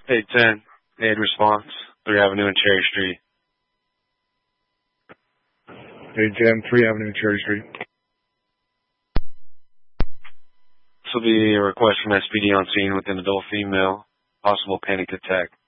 Hey, 10. Aid response. 3 Avenue and Cherry Street. Hey, 10, 3 Avenue and Cherry Street. This will be a request from SPD on scene with an adult female. Possible panic attack.